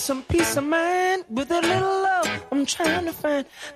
some peace of mind with a little love I'm trying to find.